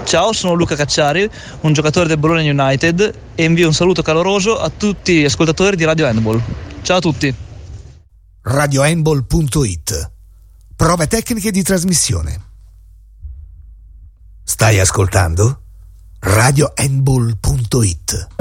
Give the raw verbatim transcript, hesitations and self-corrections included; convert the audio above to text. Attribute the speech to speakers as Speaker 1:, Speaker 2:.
Speaker 1: Ciao, sono Luca Cacciari, un giocatore del Bologna United, e invio un saluto caloroso a tutti gli ascoltatori di Radio Handball. Ciao a tutti.
Speaker 2: radio handball punto it. Prove tecniche di trasmissione. Stai ascoltando? radio handball punto it.